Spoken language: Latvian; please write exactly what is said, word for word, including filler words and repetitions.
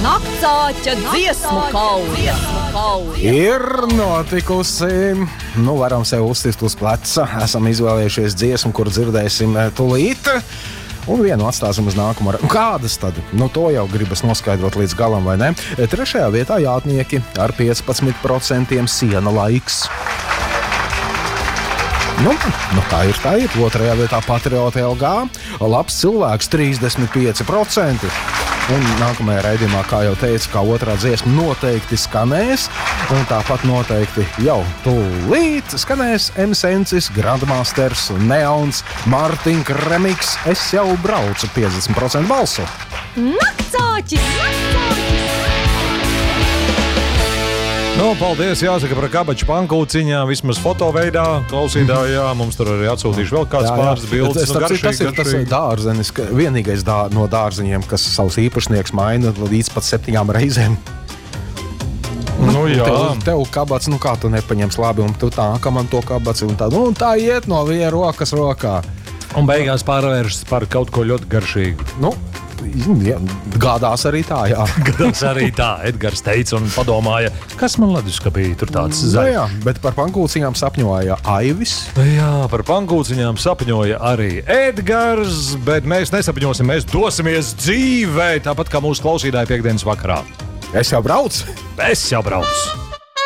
Naktsāķa dziesmu kauja. Ir notikusi. Nu, varam sev uzsist uz pleca. Esam izvēlējušies dziesmu, kur dzirdēsim tulīt. Un vienu atstāsim uz nākamo. Kādas tad? Nu, to jau gribas noskaidrot līdz galam, vai ne? Trešajā vietā Jātnieki ar piecpadsmit procentiem Siena laiks. Nu, nu tā ir, tā ir. Otrajā vietā Patrioti L G. Labs cilvēks trīsdesmit pieci procenti. Un nākamajā raidījumā, kā jau teicu, kā otrā dziesma noteikti skanēs. Un tāpat noteikti jau tūlīt skanēs M. Sensis, Grandmasters, Neons, Martin Kremiks. Es jau braucu piecdesmit procenti balsu. Naktsāķis! Nu, paldies, jāsaka par kabaču pankūciņām, vismaz fotoveidā, klausītājā. Mums tur arī atsūtīšu vēl kāds pāris bildes. Nu, garšīgi, tas ir tas dārzenis, vienīgais dā, no dārzeņiem, kas savus īpašnieks maina līdz pat septiņām reizēm. Nu, jā. Tev, tev kabats, nu kā tu nepaņems labi, un tu tā, ka man to kabats, un tā, nu, tā iet no viena rokas rokā. Un beigās pārvēršas par kaut ko ļoti garšīgu. Nu, jā, gādās arī tā, jā. Gādās arī tā, Edgars teica un padomāja, kas man leduskapī tur tāds zaļs. Nu, jā, bet par pankūciņām sapņoja Aivis. Jā, par pankūciņām sapņoja arī Edgars, bet mēs nesapņosim, mēs dosimies dzīvē, tāpat kā mūsu klausītāji piekdienas vakarā. Es jau braucu. Es jau braucu.